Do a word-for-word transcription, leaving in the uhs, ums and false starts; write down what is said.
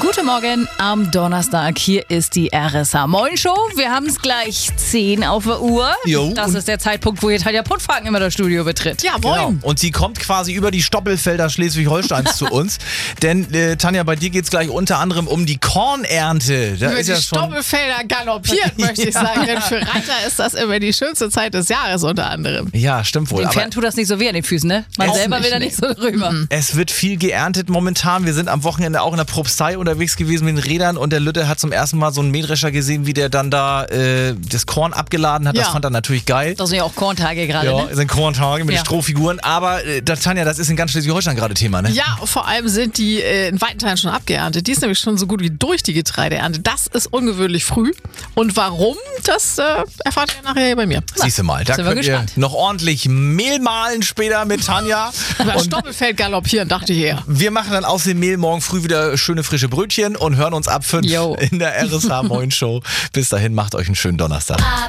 Guten Morgen am Donnerstag. Hier ist die R S H Moin Show. Wir haben es gleich zehn auf der Uhr. Jo, das ist der Zeitpunkt, wo hier Tanja Puttfaken immer das Studio betritt. Ja, moin. Genau. Und sie kommt quasi über die Stoppelfelder Schleswig-Holsteins zu uns. Denn äh, Tanja, bei dir geht es gleich unter anderem um die Kornernte. Da über ist die ja schon Stoppelfelder galoppiert, möchte ich Ja. sagen. Denn für Reiter ist das immer die schönste Zeit des Jahres unter anderem. Ja, stimmt wohl. Dem Aber Pferd tut das nicht so weh an den Füßen, ne? Man Auch selber nicht, will da nee. nicht so drüber. Mhm. es wird viel geerntet momentan. Wir sind am Wochenende auch in der Propstei unterwegs gewesen mit den Rädern und der Lütte hat zum ersten Mal so einen Mähdrescher gesehen, wie der dann da äh, das Korn abgeladen hat. Das Ja. fand er natürlich geil. Das sind ja auch Korntage gerade, Ja, ne? sind Korntage mit Ja. den Strohfiguren. Aber äh, das, Tanja, das ist in ganz Schleswig-Holstein gerade Thema, ne? Ja, vor allem sind die äh, in weiten Teilen schon abgeerntet. Die ist nämlich schon so gut wie durch die Getreideernte. Das ist ungewöhnlich früh. Und warum, das äh, erfahrt ihr nachher hier bei mir. Siehst du mal, da sind wir könnt ihr gespannt. noch ordentlich Mehl mahlen später mit Tanja. Über Und Stoppelfeld galoppieren, dachte ich eher. wir machen dann aus dem Mehl morgen früh wieder schöne frische Brötchen und hören uns ab fünf Jo. in der R S H Moin Show. Bis dahin, macht euch einen schönen Donnerstag.